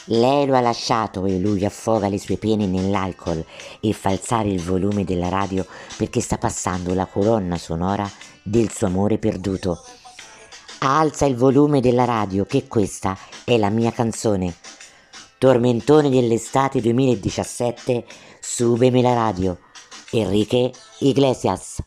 Lei lo ha lasciato e lui affoga le sue pene nell'alcol e fa alzare il volume della radio perché sta passando la colonna sonora del suo amore perduto. Alza il volume della radio che questa è la mia canzone. Tormentone dell'estate 2017, subemi la radio. Enrique Iglesias.